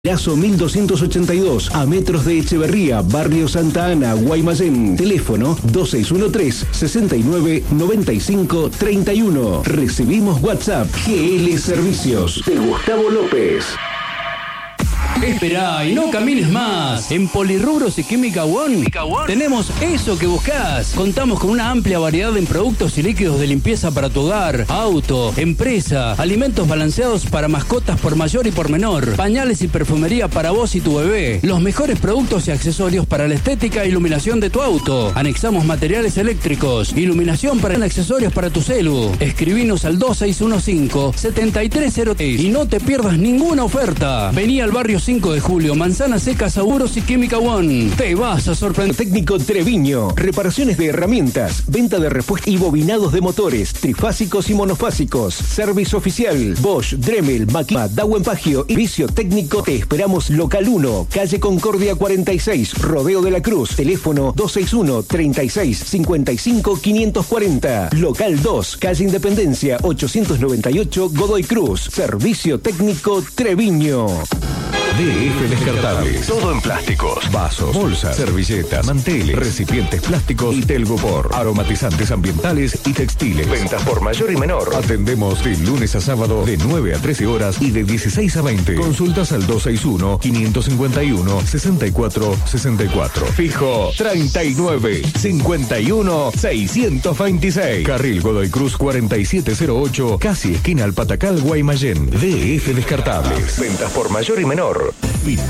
Lazo 1282, a metros de Echeverría, Barrio Santa Ana, Guaymallén. Teléfono 2613-699531. Recibimos WhatsApp. GL Servicios. De Gustavo López. Esperá y no camines más. En Polirrubros y Química One tenemos eso que buscás. Contamos con una amplia variedad en productos y líquidos de limpieza para tu hogar, auto, empresa, alimentos balanceados para mascotas por mayor y por menor, pañales y perfumería para vos y tu bebé, los mejores productos y accesorios para la estética e iluminación de tu auto. Anexamos materiales eléctricos, iluminación para accesorios para tu celu. Escribinos al 2615-7303 y no te pierdas ninguna oferta. Vení al barrio 5 de Julio, Manzana Seca, Seguros y Química One. Te vas a sorprender. Técnico Treviño. Reparaciones de herramientas, venta de repuestos y bobinados de motores, trifásicos y monofásicos. Servicio oficial. Bosch, Dremel, Maquina, Dauenpagio y Vicio Técnico. Te esperamos local 1, calle Concordia 46, Rodeo de la Cruz. Teléfono 261-3655-540. Local 2, calle Independencia 898, Godoy Cruz. Servicio Técnico Treviño. DF Descartables. Todo en plásticos, vasos, bolsas, servilletas, manteles, recipientes plásticos y telgopor. Aromatizantes ambientales y textiles. Ventas por mayor y menor. Atendemos de lunes a sábado de 9 a 13 horas y de 16 a 20. Consultas al 261-551-6464. Fijo 39-51-626. Carril Godoy Cruz 4708, casi esquina al Patacal, Guaymallén. DF Descartables. Ventas por mayor y menor.